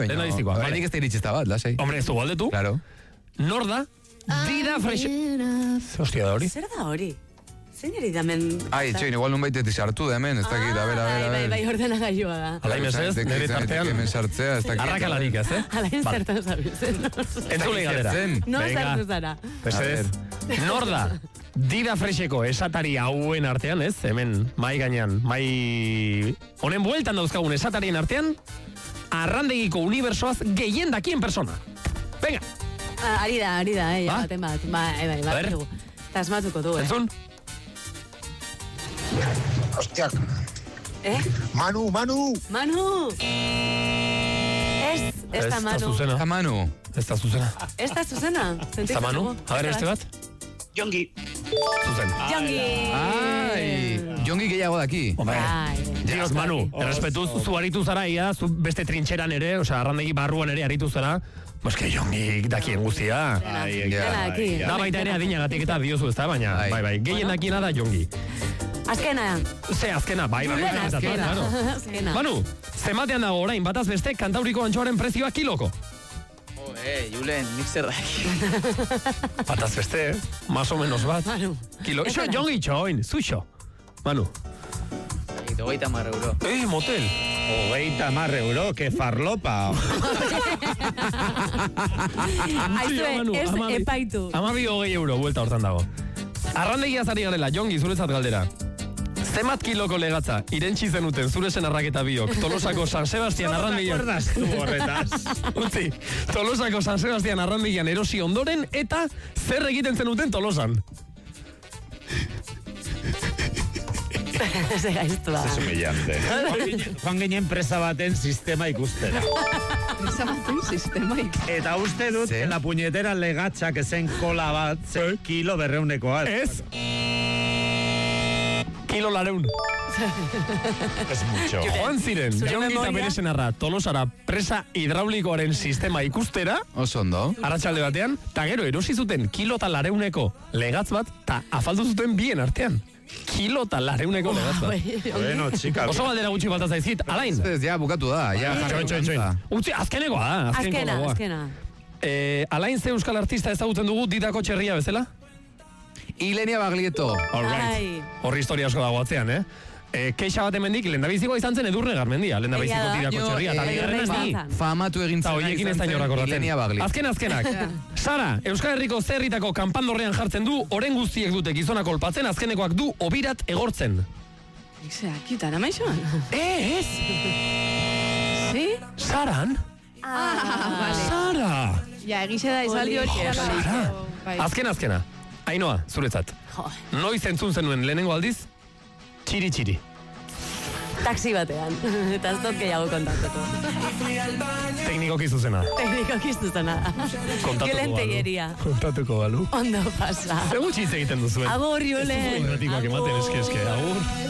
baina... Lehen dizikoa, vale. Nik ez da iritsizta bat, lasai. Hombre, ez du galdetu. Claro. Nor da? Dida Frexe... Hostia da hori. Zer da hori? Zein eri damen... Ai, txoin, igual nun baitetik sartu da hemen, ez dakit, a ver. Bai, ordenagailua da. Alain mesez, nire tartean. Hemen sartzea, ez dakit. Arrakalarik ez, Alain zertan zabiltzen. Entzule galdera. No sartu zara. Mesedez. Nor da? Dida Frexeko esatari hauen artean, ez? Hemen, mai gainean, mai... Honen bueltan dauzkagun esatarien artean, arrandegiko unibersoaz gehien dakien persona. Venga! Ari da, baten bat. Bai, tasmatuko du, Entzun? Hostiak. Manu! Ez da Manu. Eta Manu. Ez da zuzena. Ez da zuzena. Ez da Manu? A ver, beste bat? Jongi. Zuzen. Jongi gehiago daki. Dios, Manu, errespetuz, zu aritu zara, ia, zu beste trintxeran ere, osea, arrandegi barruan ere aritu zara, que Jongi dakien guztia. Da baita ere adinagatik eta diozu ez da, baina, bai, gehien dakiena da Jongi. Azkena. Azkena, bai. Azkena. Manu, zematean dago orain, bataz beste, kantauriko antxoaren prezioa kiloko. Julen, nik zer da. Bataz beste, más o menos bat. Manu. Kilo, Jongi txoin, zuixo. Manu. 30 euro. Motel. 30 euro, que farlopa. Aizue, ez epaitu. 20 euro, buelta hortan dago. Arrandegia zari garela, Jongi, zuretzat galdera. Zemat kiloko legatza, irentsi zenuten zure senarrak eta biok, Tolosako San Sebastian arrandegian... ¿Cómo te acuerdas tú, horretaz? Utzi, Tolosako San Sebastian arrandegian erosi ondoren, eta zer egiten zenuten Tolosan? Ese gaiztua. Es humillante. Joan ginen presa baten sistema ikustera. Presa baten sistema ikustera. Eta uste dut, la puñetera legatxak ezen kola bat, kilo berreunekoa. Ez? Kilo lareun. Es mucho. Joan ziren, Jongi eta bere senarra Tolosara presa hidraulikoaren sistema ikustera. Oso ondo. Arratsalde batean, ta gero erosi zuten kilo eta lareuneko legatz bat, ta afaldu zuten bien artean. Kilo eta lareuneko legatz bat. Bueno, txika. Oso galdera gutxi falta zaizkit, Alain. Ja, bukatu da. Txoin. Utzi, azkenekoa da. Azkena. Alain, ze euskal artista ezagutzen dugu Didako txerria bezala? Ilenia Baglietto. Horri historia asko dago atzean, Keixa bat emendik, lendabizikoa izan zen Edurne Garmendia, lendabiziko Didako txerria, eta bigarrena famatu egin zen hoiekin ez da inorak Ilenia Baglietto. Azkenak. Sara, Euskal Herriko zerritako kanpandorrean jartzen du, oren guztiek dute gizonak kolpatzen, azkenekoak du obirat egortzen. Ikzea, kitan, amaixoan? Ez! Si? Saran? Sara! Ja, egize da izaldi hori. Sara! Azkena. Ainoa, zuretzat. Noiz entzun zenuen lehenengo aldiz? Txiri. Taxi batean. Eta ez dut gehiago kontatuko. Teknikoki zuzena. Kontatuko balu. Ondo pasa. Ze gutxi hitz egiten duzuen. Agur, Julen. Ematen eske. Agur.